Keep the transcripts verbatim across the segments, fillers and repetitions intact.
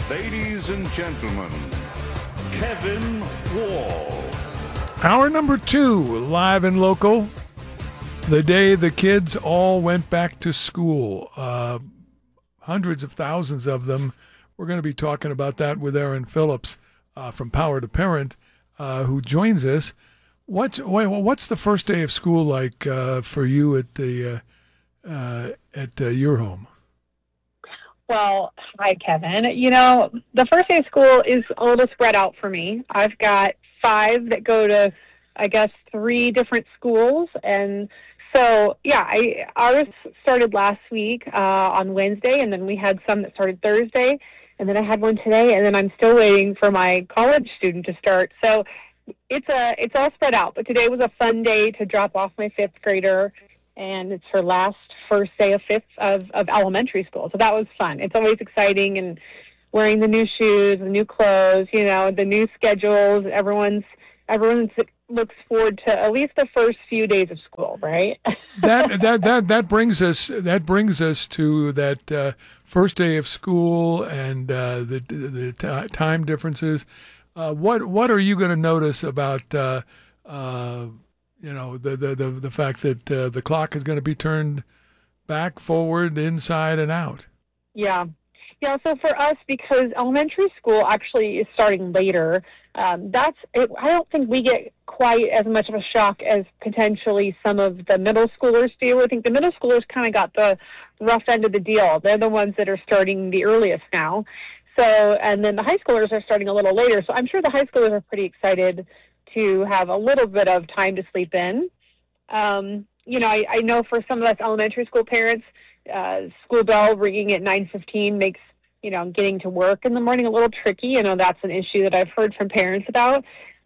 Ladies and gentlemen, Kevin Wall. Hour number two, live and local. The day the kids all went back to school. Uh, hundreds of thousands of them. We're going to be talking about that with Aaron Phillips uh, from Power to Parent, uh, who joins us. What's what's the first day of school like uh, for you at the uh, uh, at uh, your home? Well, hi, Kevin. You know, the first day of school is a little spread out for me. I've got five that go to, I guess, three different schools. And so, yeah, I ours started last week uh, on Wednesday, and then we had some that started Thursday, and then I had one today, and then I'm still waiting for my college student to start. So it's a it's all spread out. But today was a fun day to drop off my fifth grader, and it's her last first day of fifth of, of elementary school. So that was fun. It's always exciting, and wearing the new shoes, the new clothes, you know, the new schedules. Everyone's everyone looks forward to at least the first few days of school, right? that that that that brings us that brings us to that uh, first day of school and uh, the the t- time differences. Uh, what what are you going to notice about uh, uh, you know the the the, the fact that uh, the clock is going to be turned back, forward, inside, and out? Yeah. Yeah, so for us, because elementary school actually is starting later, um, that's it, I don't think we get quite as much of a shock as potentially some of the middle schoolers do. I think the middle schoolers kind of got the rough end of the deal. They're the ones that are starting the earliest now. So, and then the high schoolers are starting a little later. So I'm sure the high schoolers are pretty excited to have a little bit of time to sleep in. Um, you know, I, I know for some of us elementary school parents, uh, school bell ringing at nine fifteen makes, you know, getting to work in the morning a little tricky. You know, that's an issue that I've heard from parents about.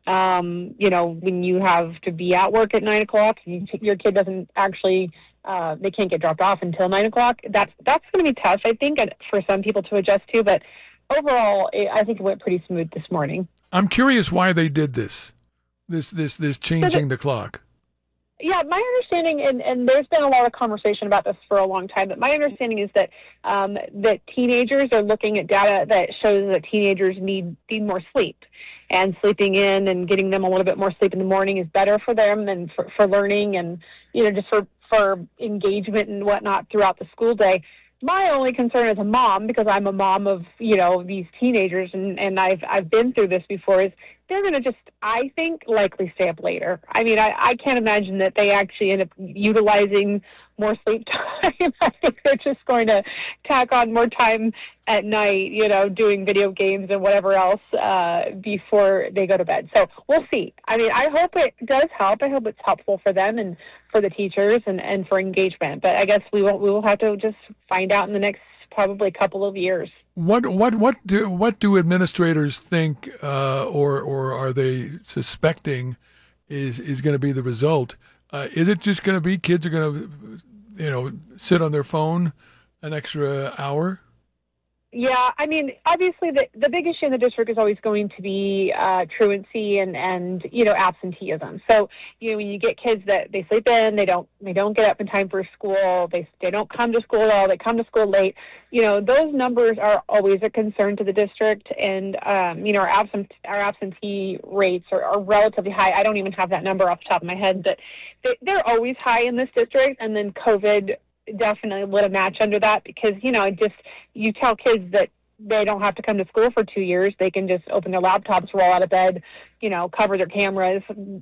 Um, you know, when you have to be at work at nine o'clock, you, your kid doesn't actually, uh, they can't get dropped off until nine o'clock. That's, that's going to be tough, I think, for some people to adjust to. But overall, I think it went pretty smooth this morning. I'm curious why they did this, this, this, this changing so the, the clock. Yeah, my understanding, and, and there's been a lot of conversation about this for a long time, but my understanding is that um, that teenagers are looking at data that shows that teenagers need, need more sleep. And sleeping in and getting them a little bit more sleep in the morning is better for them and for, for learning and, you know, just for, for engagement and whatnot throughout the school day. My only concern as a mom, because I'm a mom of, you know, these teenagers, and, and I've I've been through this before, is they're going to just, I think, likely stay up later. I mean, I, I can't imagine that they actually end up utilizing more sleep time. I think they're just going to tack on more time at night, you know, doing video games and whatever else uh, before they go to bed. So we'll see. I mean, I hope it does help. I hope it's helpful for them and for the teachers and, and for engagement. But I guess we will we will have to just find out in the next probably couple of years. What what what do what do administrators think, uh, or or are they suspecting is is going to be the result? Uh, is it just going to be kids are going to, you know, sit on their phone an extra hour? Yeah, I mean, obviously the, the big issue in the district is always going to be uh, truancy and, and, you know, absenteeism. So, you know, when you get kids that they sleep in, they don't they don't get up in time for school, they they don't come to school at all, they come to school late, you know, those numbers are always a concern to the district. And, um, you know, our, absent, our absentee rates are, are relatively high. I don't even have that number off the top of my head, but they, they're always high in this district. And then COVID definitely lit a match under that because, you know, just you tell kids that they don't have to come to school for two years. They can just open their laptops, roll out of bed, you know, cover their cameras,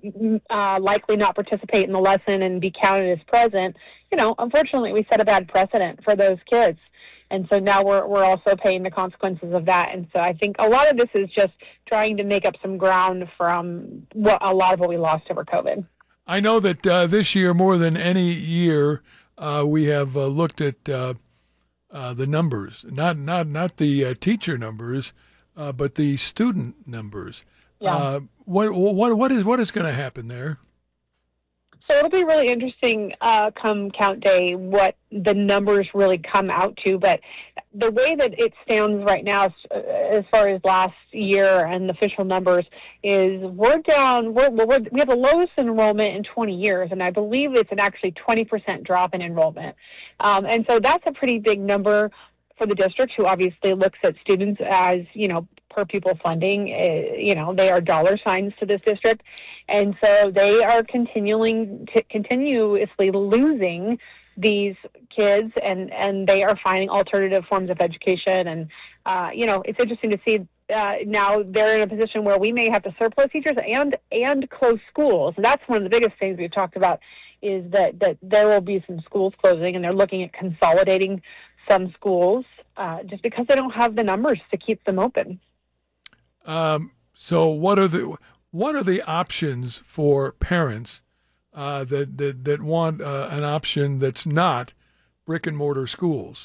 uh, likely not participate in the lesson and be counted as present. You know, unfortunately, we set a bad precedent for those kids. And so now we're we're also paying the consequences of that. And so I think a lot of this is just trying to make up some ground from what a lot of what we lost over COVID. I know that uh, this year, more than any year, Uh, we have uh, looked at uh, uh, the numbers, not not not the uh, teacher numbers, uh, but the student numbers. Yeah. Uh, what what what is what is going to happen there? So it'll be really interesting uh, come count day what the numbers really come out to. But the way that it stands right now, as far as last year and the official numbers, is we're down. We're, we're, we have the lowest enrollment in twenty years, and I believe it's an actually twenty percent drop in enrollment. Um, and so that's a pretty big number for the district, who obviously looks at students as, you know, per pupil funding. Uh, you know, they are dollar signs to this district. And so they are continuing to continuously losing these kids, and, and they are finding alternative forms of education. And, uh, you know, it's interesting to see uh, now they're in a position where we may have to surplus teachers and, and close schools. And that's one of the biggest things we've talked about, is that, that there will be some schools closing, and they're looking at consolidating some schools uh, just because they don't have the numbers to keep them open. Um, so what are the what are the options for parents uh, that, that that want uh, an option that's not brick and mortar schools?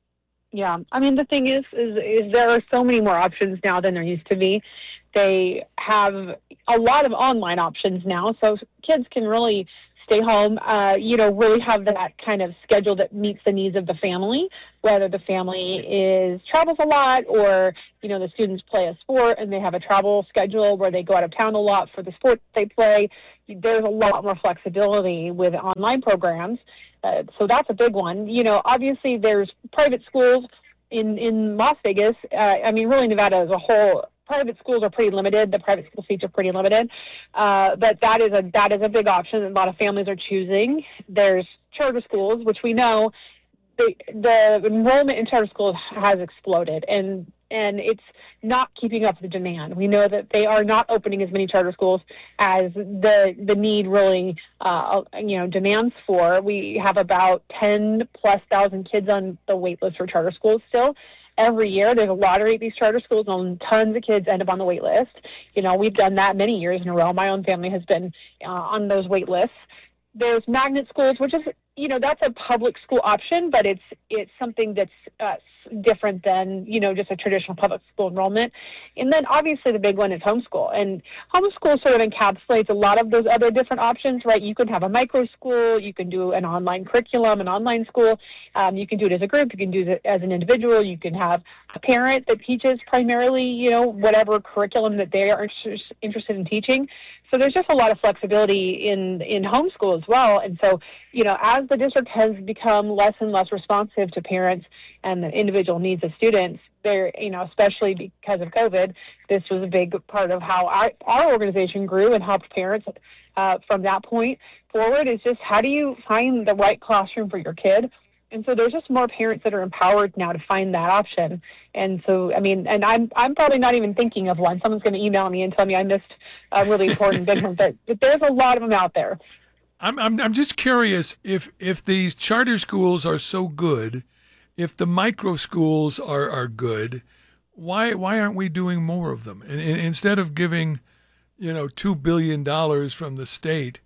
Yeah, I mean, the thing is, is, is there are so many more options now than there used to be. They have a lot of online options now, so kids can really stay home, uh, you know, really have that kind of schedule that meets the needs of the family, whether the family is travels a lot, or, you know, the students play a sport and they have a travel schedule where they go out of town a lot for the sport they play. There's a lot more flexibility with online programs. Uh, so that's a big one. You know, obviously there's private schools in, in Las Vegas. Uh, I mean, really Nevada as a whole, private schools are pretty limited. The private school seats are pretty limited. Uh, but that is a, that is a big option that a lot of families are choosing. There's charter schools, which we know the, the enrollment in charter schools has exploded, and, and it's not keeping up with the demand. We know that they are not opening as many charter schools as the the need really, uh, you know, demands for. We have about ten plus thousand kids on the wait list for charter schools still. Every year there's a lottery at these charter schools, and tons of kids end up on the wait list. You know, we've done that many years in a row. My own family has been uh, on those wait lists. There's magnet schools, which is, you know, that's a public school option, but it's it's something that's uh, different than, you know, just a traditional public school enrollment. And then obviously the big one is homeschool. And homeschool sort of encapsulates a lot of those other different options, right? You can have a micro school, you can do an online curriculum, an online school. Um, you can do it as a group, you can do it as an individual, you can have a parent that teaches primarily, you know, whatever curriculum that they are inter- interested in teaching. So there's just a lot of flexibility in, in homeschool as well. And so, you know, as the district has become less and less responsive to parents and the individual needs of students, there, you know, especially because of COVID, this was a big part of how our, our organization grew and helped parents uh, from that point forward, is just how do you find the right classroom for your kid? And so there's just more parents that are empowered now to find that option. And so, I mean, and I'm I'm probably not even thinking of one. Someone's going to email me and tell me I missed a really important big one. But, but there's a lot of them out there. I'm I'm I'm just curious if if these charter schools are so good, if the micro schools are, are good, why why aren't we doing more of them? And, and instead of giving, you know, two billion dollars from the state,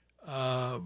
uh,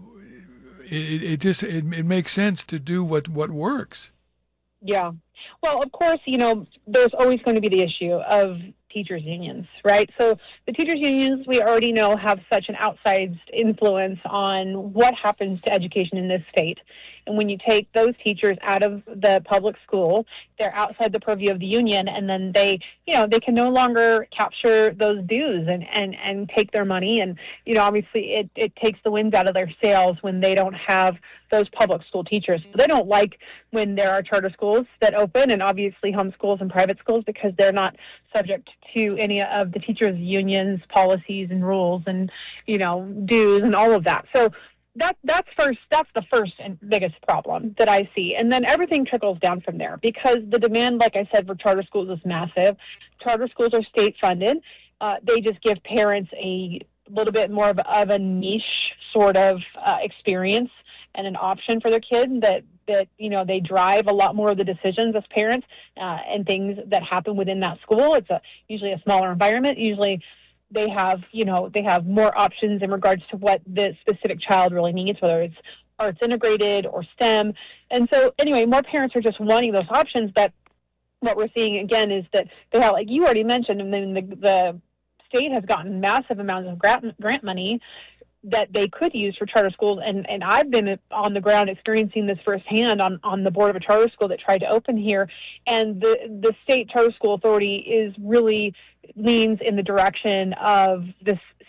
It, it just it, it makes sense to do what, what works. Yeah. Well, of course, you know, there's always going to be the issue of teachers' unions, right? So the teachers' unions, we already know, have such an outsized influence on what happens to education in this state. And when you take those teachers out of the public school, they're outside the purview of the union, and then they, you know, they can no longer capture those dues and, and, and take their money. And, you know, obviously it, it takes the wind out of their sails when they don't have those public school teachers. So they don't like when there are charter schools that open, and obviously homeschools and private schools, because they're not subject to any of the teachers' unions, policies and rules and, you know, dues and all of that. So that that's first that's the first and biggest problem that I see. And then everything trickles down from there, because the demand, like I said, for charter schools is massive. Charter schools are state funded. Uh, they just give parents a little bit more of, of a niche sort of uh, experience and an option for their kid that, that, you know, they drive a lot more of the decisions as parents uh, and things that happen within that school. It's a usually a smaller environment. Usually they have, you know, they have more options in regards to what the specific child really needs, whether it's arts integrated or STEM. And so anyway, more parents are just wanting those options. But what we're seeing again is that they have, like you already mentioned, and then the, the state has gotten massive amounts of grant, grant money that they could use for charter schools. And, and I've been on the ground experiencing this firsthand on, on the board of a charter school that tried to open here. And the, the state charter school authority is really leans in the direction of this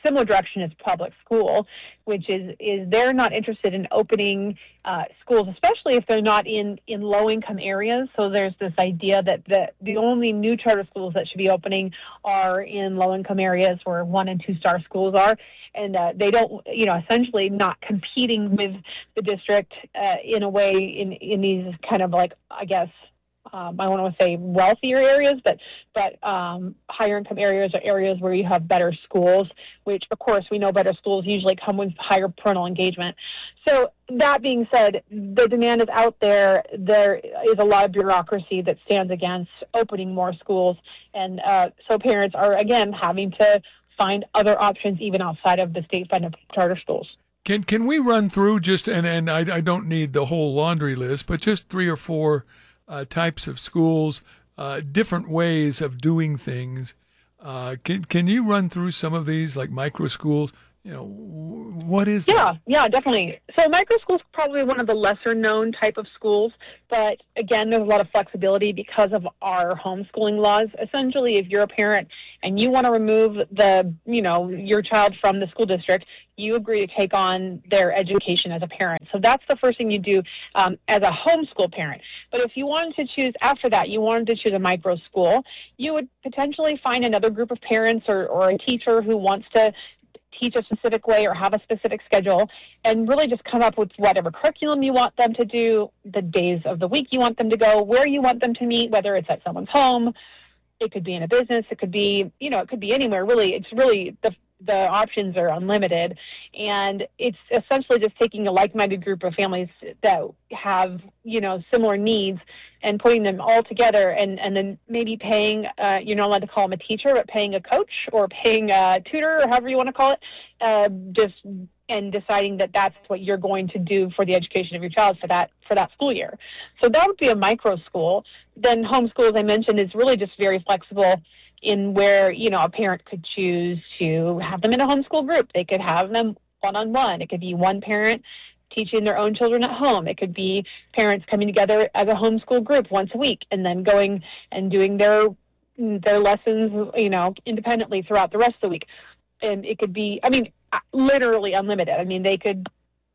similar direction as public school, which is is they're not interested in opening uh, schools, especially if they're not in, in low-income areas. So there's this idea that the, the only new charter schools that should be opening are in low-income areas where one- and two-star schools are. And uh, they don't, you know, essentially not competing with the district uh, in a way in, in these kind of like, I guess, Um, I don't want to say wealthier areas, but but um, higher income areas are areas where you have better schools, which, of course, we know better schools usually come with higher parental engagement. So that being said, the demand is out there. There is a lot of bureaucracy that stands against opening more schools. And uh, so parents are, again, having to find other options even outside of the state-funded charter schools. Can can we run through just, and, and I, I don't need the whole laundry list, but just three or four Uh, types of schools, uh, different ways of doing things. Uh, can can you run through some of these, like micro schools? You know, w- what is Yeah, that? yeah, definitely. So micro schools is probably one of the lesser known type of schools, but again, there's a lot of flexibility because of our homeschooling laws. Essentially, if you're a parent and you want to remove the, you know, your child from the school district, you agree to take on their education as a parent. So that's the first thing you do um, as a homeschool parent. But if you wanted to choose after that, you wanted to choose a micro school, you would potentially find another group of parents or, or a teacher who wants to teach a specific way or have a specific schedule, and really just come up with whatever curriculum you want them to do, the days of the week you want them to go, where you want them to meet, whether it's at someone's home, it could be in a business, it could be, you know, it could be anywhere. Really, it's really the the options are unlimited, and it's essentially just taking a like-minded group of families that have, you know, similar needs and putting them all together, and, and then maybe paying, uh, you're not allowed to call them a teacher, but paying a coach or paying a tutor or however you want to call it, uh, just and deciding that that's what you're going to do for the education of your child for that for that school year. So that would be a micro school. Then homeschool, as I mentioned, is really just very flexible in where, you know, a parent could choose to have them in a homeschool group. They could have them one-on-one. It could be one parent teaching their own children at home. It could be parents coming together as a homeschool group once a week and then going and doing their their lessons, you know, independently throughout the rest of the week. And it could be, I mean, literally unlimited. I mean, they could,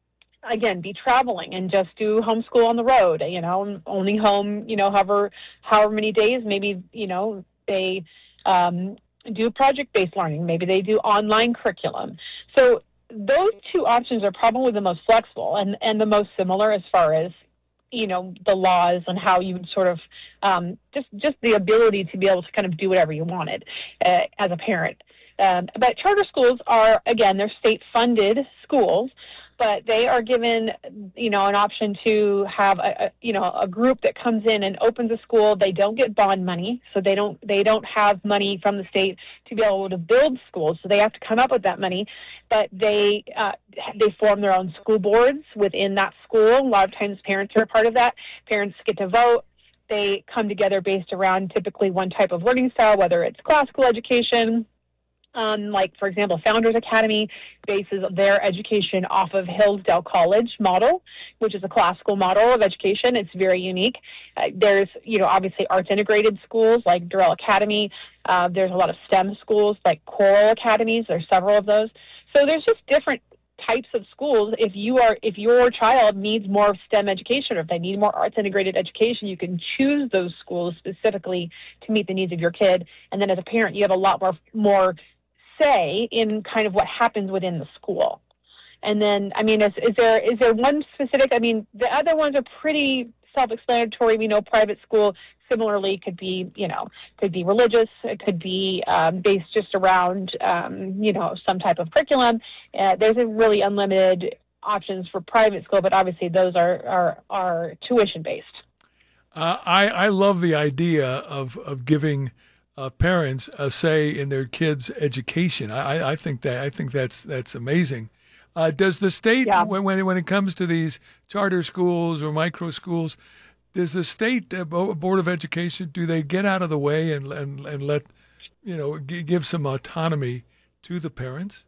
again, be traveling and just do homeschool on the road, you know, only home, you know, however, however many days, maybe, you know, they um, do project-based learning. Maybe they do online curriculum. So those two options are probably the most flexible and, and the most similar as far as, you know, the laws and how you would sort of um, just, just the ability to be able to kind of do whatever you wanted uh, as a parent. Um, but charter schools are, again, they're state-funded schools, but they are given, you know, an option to have a, a, you know, a group that comes in and opens a school. They don't get bond money, so they don't they don't have money from the state to be able to build schools. So they have to come up with that money, but they uh, they form their own school boards within that school. A lot of times, parents are a part of that. Parents get to vote. They come together based around typically one type of learning style, whether it's classical education. Um, like, for example, Founders Academy bases their education off of Hillsdale College model, which is a classical model of education. It's very unique. Uh, there's, you know, obviously arts integrated schools like Durrell Academy. Uh, there's a lot of STEM schools like Coral Academies. There's several of those. So there's just different types of schools. If you are, if your child needs more STEM education, or if they need more arts integrated education, you can choose those schools specifically to meet the needs of your kid. And then as a parent, you have a lot more more say in kind of what happens within the school. And then, I mean, is, is there is there one specific, I mean, the other ones are pretty self-explanatory. We know private school similarly could be, you know, could be religious. It could be um, based just around, um, you know, some type of curriculum. Uh, there's a really unlimited options for private school, but obviously those are, are, are tuition-based. Uh, I, I love the idea of, of giving Uh, parents a say in their kids' education. I, I think that I think that's that's amazing. Uh, does the state, yeah. when when when it comes to these charter schools or micro schools, does the state uh, board of education, do they get out of the way and and, and let, you know, g- give some autonomy to the parents?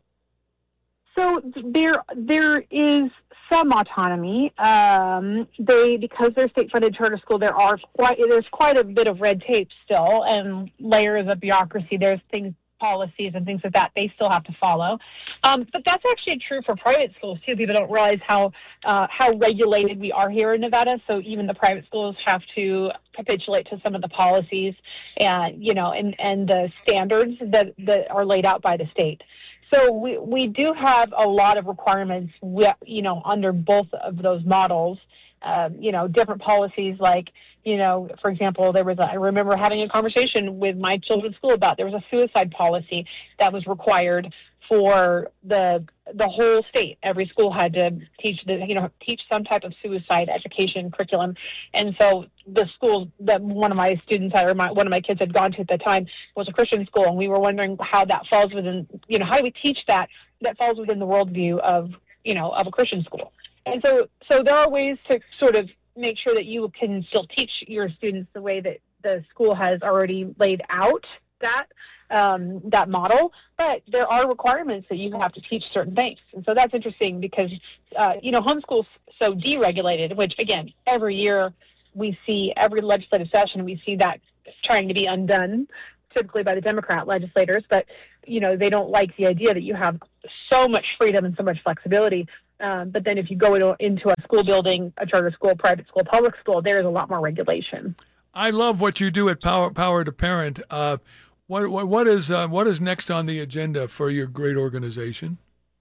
So there there is some autonomy. Um, they because they're state-funded charter school, there are quite there's quite a bit of red tape still and layers of bureaucracy. There's things policies and things like that they still have to follow. Um, but that's actually true for private schools too. People don't realize how uh, how regulated we are here in Nevada. So even the private schools have to capitulate to some of the policies and you know and, and the standards that, that are laid out by the state. So we, we do have a lot of requirements, you know, under both of those models. Um, you know, different policies like, you know, for example, there was a, I remember having a conversation with my children's school about there was a suicide policy that was required for the the whole state. Every school had to teach the you know teach some type of suicide education curriculum, and so the school that one of my students had, or my, one of my kids had gone to at the time was a Christian school, and we were wondering how that falls within you know how do we teach that that falls within the worldview of you know of a Christian school. And so, so there are ways to sort of make sure that you can still teach your students the way that the school has already laid out that um, that model, but there are requirements that you have to teach certain things. And so that's interesting because, uh, you know, homeschool's so deregulated, which, again, every year we see, every legislative session, we see that trying to be undone, typically by the Democrat legislators, but, you know, they don't like the idea that you have so much freedom and so much flexibility. Um, but then if you go into, into a school building, a charter school, private school, public school, there is a lot more regulation. I love what you do at Power Power to Parent. Uh, what, what what is uh, what is next on the agenda for your great organization?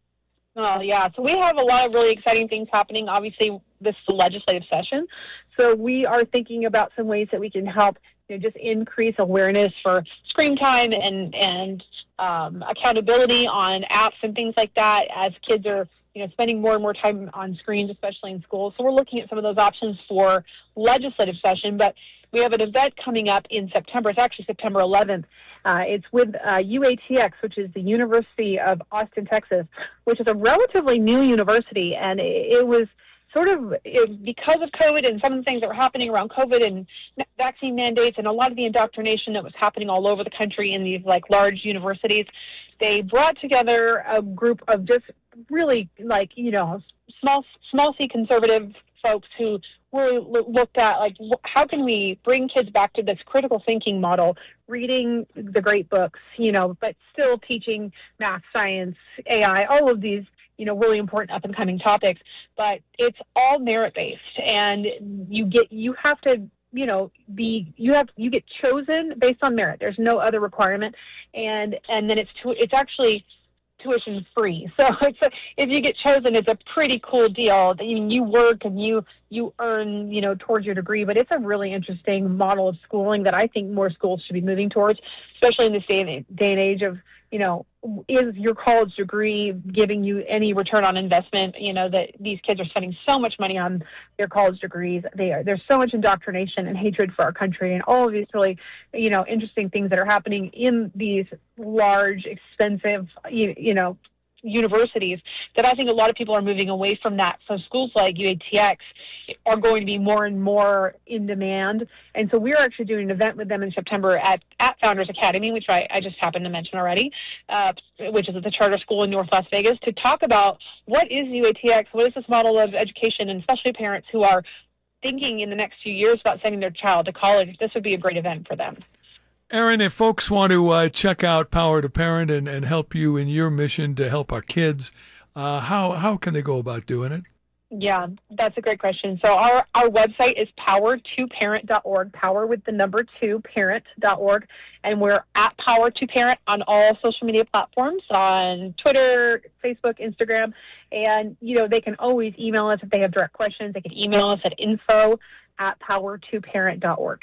Oh, yeah. So we have a lot of really exciting things happening. Obviously, this is a legislative session. So we are thinking about some ways that we can help you know, just increase awareness for screen time and, and um, accountability on apps and things like that as kids are you know, spending more and more time on screens, especially in schools. So we're looking at some of those options for legislative session, but we have an event coming up in September. It's actually September eleventh. Uh, it's with uh, U A T X, which is the University of Austin, Texas, which is a relatively new university. And it, it was sort of it, because of COVID and some of the things that were happening around COVID and vaccine mandates and a lot of the indoctrination that was happening all over the country in these like large universities, they brought together a group of just really like, you know, small, small C conservative folks who really looked at like, how can we bring kids back to this critical thinking model, reading the great books, you know, but still teaching math, science, A I, all of these, you know, really important up and coming topics, but it's all merit based and you get, you have to, you know, be, you have, you get chosen based on merit. There's no other requirement. And, and then it's, it's actually tuition free. So it's a, if you get chosen, it's a pretty cool deal. I mean, you work and you, you earn, you know, towards your degree, but it's a really interesting model of schooling that I think more schools should be moving towards, especially in this day and, day and age of, you know, is your college degree giving you any return on investment? You know, that these kids are spending so much money on their college degrees. They are, there's so much indoctrination and hatred for our country and all of these really, you know, interesting things that are happening in these large, expensive, you, you know, universities that I think a lot of people are moving away from that. So schools like U A T X are going to be more and more in demand. And so we're actually doing an event with them in September at, at Founders Academy, which I, I just happened to mention already, uh, which is at the charter school in North Las Vegas, to talk about what is U A T X, what is this model of education, and especially parents who are thinking in the next few years about sending their child to college. This would be a great event for them. Erin, if folks want to uh, check out Power to Parent and, and help you in your mission to help our kids, uh, how how can they go about doing it? Yeah, that's a great question. So our, our website is power to parent dot org, power with the number two, parent dot org, and we're at Power to Parent on all social media platforms, on Twitter, Facebook, Instagram, and, you know, they can always email us if they have direct questions. They can email us at info at power to parent dot org.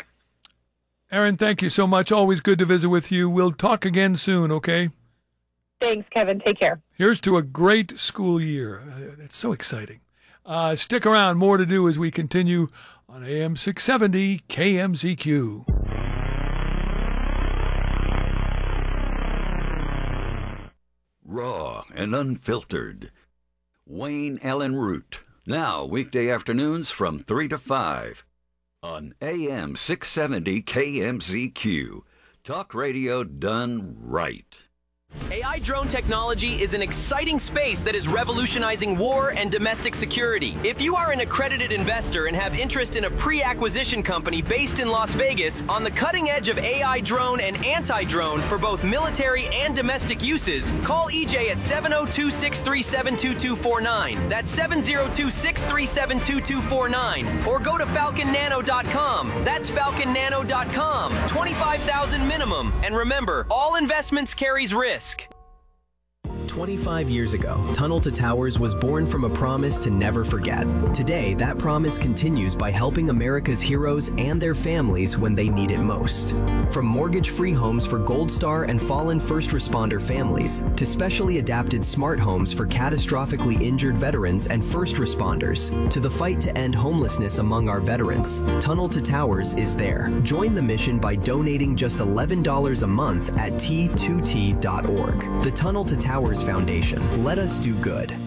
Erin, thank you so much. Always good to visit with you. We'll talk again soon, okay? Thanks, Kevin. Take care. Here's to a great school year. Uh, it's so exciting. Uh, stick around. More to do as we continue on A M six seventy K M Z Q. Raw and unfiltered. Wayne Allen Root. Now, weekday afternoons from three to five. On A M six seventy K M Z Q, talk radio done right. A I drone technology is an exciting space that is revolutionizing war and domestic security. If you are an accredited investor and have interest in a pre-acquisition company based in Las Vegas on the cutting edge of A I drone and anti-drone for both military and domestic uses, call E J at seven oh two, six three seven, two two four nine. That's seven oh two, six three seven, two two four nine. Or go to falcon nano dot com. That's falcon nano dot com. twenty-five thousand dollars minimum. And remember, all investments carries risk. twenty-five years ago, Tunnel to Towers was born from a promise to never forget. Today, that promise continues by helping America's heroes and their families when they need it most. From mortgage-free homes for Gold Star and fallen first responder families, to specially adapted smart homes for catastrophically injured veterans and first responders, to the fight to end homelessness among our veterans, Tunnel to Towers is there. Join the mission by donating just eleven dollars a month at T two T dot org. The Tunnel to Towers Foundation. Let us do good.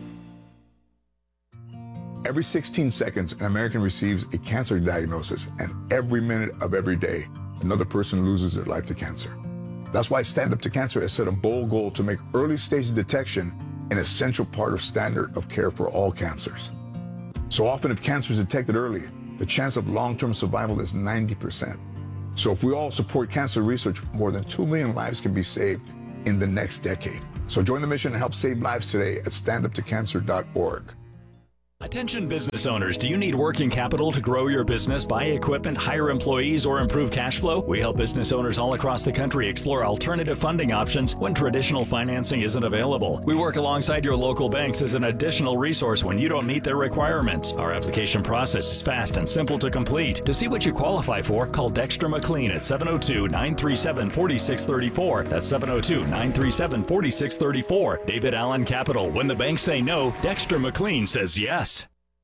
Every sixteen seconds, an American receives a cancer diagnosis, and every minute of every day, another person loses their life to cancer. That's why Stand Up to Cancer has set a bold goal to make early stage detection an essential part of standard of care for all cancers. So often, if cancer is detected early, the chance of long-term survival is ninety percent. So if we all support cancer research, more than two million lives can be saved in the next decade. So join the mission and help save lives today at stand up to cancer dot org. Attention business owners, do you need working capital to grow your business, buy equipment, hire employees, or improve cash flow? We help business owners all across the country explore alternative funding options when traditional financing isn't available. We work alongside your local banks as an additional resource when you don't meet their requirements. Our application process is fast and simple to complete. To see what you qualify for, call Dexter McLean at seven oh two, nine three seven, four six three four. That's seven oh two, nine three seven, four six three four. David Allen Capital. When the banks say no, Dexter McLean says yes.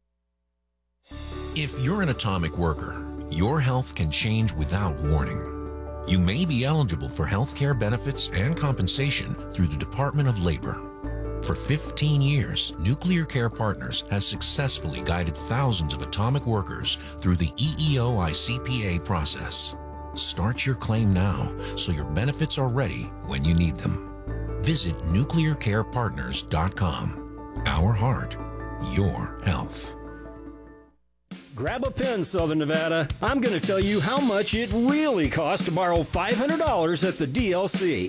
If you're an atomic worker, your health can change without warning. You may be eligible for health care benefits and compensation through the Department of Labor. For fifteen years, Nuclear Care Partners has successfully guided thousands of atomic workers through the E E O I C P A process. Start your claim now so your benefits are ready when you need them. Visit nuclear care partners dot com. Our heart, your health. Grab a pen, Southern Nevada. I'm going to tell you how much it really costs to borrow five hundred dollars at the D L C.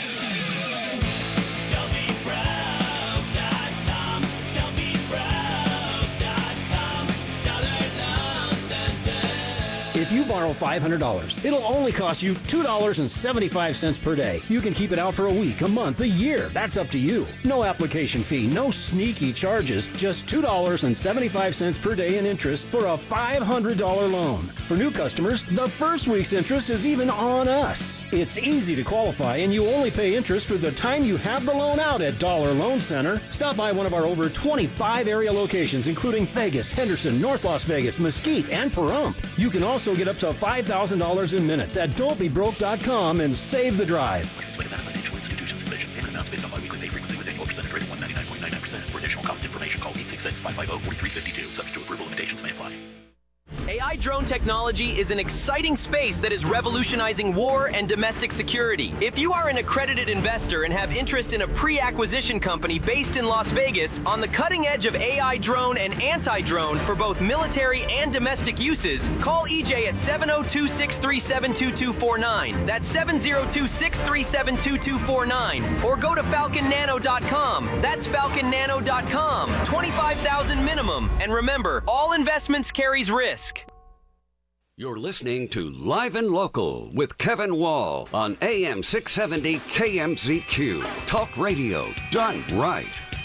If you borrow five hundred dollars, it'll only cost you two dollars and seventy-five cents per day. You can keep it out for a week, a month, a year. That's up to you. No application fee, no sneaky charges, just two dollars and seventy-five cents per day in interest for a five hundred dollars loan. For new customers, the first week's interest is even on us. It's easy to qualify, and you only pay interest for the time you have the loan out at Dollar Loan Center. Stop by one of our over twenty-five area locations, including Vegas, Henderson, North Las Vegas, Mesquite, and Pahrump. You can also get up to five thousand dollars in minutes at don't be broke dot com and save the drive. License by Nevada Financial Institutions Division. Payment amounts based on biweekly pay frequency with annual percentage rate of one ninety-nine point nine nine percent. For additional cost information, call eight six six, five five zero, four three five two. Subject to approval, limitations may apply. A I drone technology is an exciting space that is revolutionizing war and domestic security. If you are an accredited investor and have interest in a pre-acquisition company based in Las Vegas on the cutting edge of A I drone and anti-drone for both military and domestic uses, call E J at seven oh two, six three seven, two two four nine. That's seven oh two, six three seven, two two four nine. Or go to falcon nano dot com. That's falcon nano dot com. twenty-five thousand dollars minimum. And remember, all investments carries risk. You're listening to Live and Local with Kevin Wall on A M six seventy K M Z Q. Talk radio done right.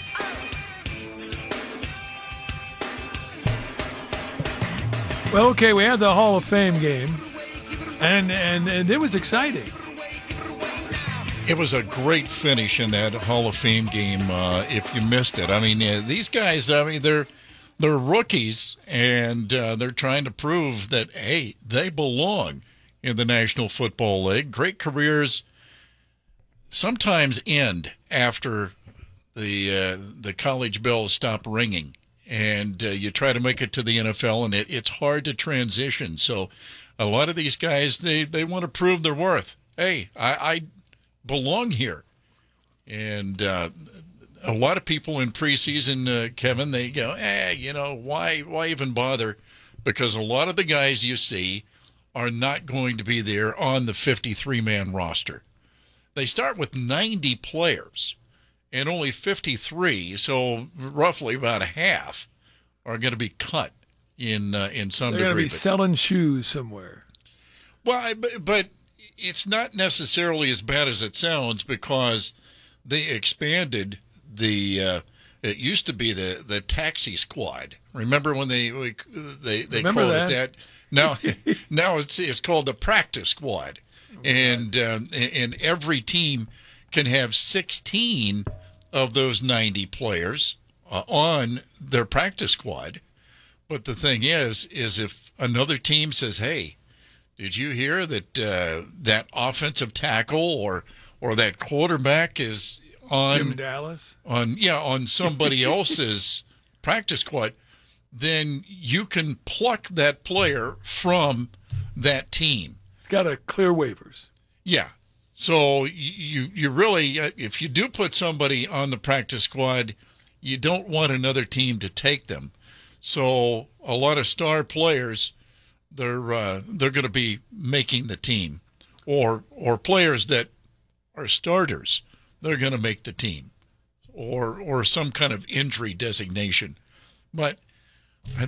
Well, okay, we had the Hall of Fame game, and, and, and it was exciting. It was a great finish in that Hall of Fame game, uh, if you missed it. I mean, uh, these guys, I mean, they're... They're rookies, and uh, they're trying to prove that, hey, they belong in the National Football League. Great careers sometimes end after the uh, the college bells stop ringing, and uh, you try to make it to the N F L, and it, it's hard to transition. So a lot of these guys, they, they want to prove their worth. Hey, I, I belong here. And uh, a lot of people in preseason, uh, Kevin, they go, eh, you know, why, why even bother? Because a lot of the guys you see are not going to be there on the fifty-three man roster. They start with ninety players and only fifty-three, so roughly about a half are going to be cut in uh, in some They're degree. going to be But- selling shoes somewhere. Well, I- but, but it's not necessarily as bad as it sounds because they expanded the. Uh, it used to be the, the taxi squad. Remember when they we, they they Remember called that? it that? Now now it's it's called the practice squad, and um, and every team can have sixteen of those ninety players uh, on their practice squad. But the thing is, is if another team says, "Hey, did you hear that uh, that offensive tackle or or that quarterback is on Jim Dallas? on yeah on somebody else's practice squad," then you can pluck that player from that team. It's got to clear waivers. Yeah. So you you really uh, if you do put somebody on the practice squad, you don't want another team to take them. So a lot of star players, they're uh, they're going to be making the team, or or players that are starters, they're going to make the team, or or some kind of injury designation. But